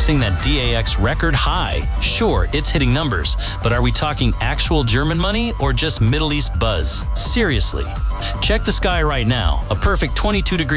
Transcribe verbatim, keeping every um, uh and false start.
collapsing that D A X record high. Sure, it's hitting numbers, but are we talking actual German money or just Middle East buzz? Seriously. Check the sky right now. A perfect twenty-two degree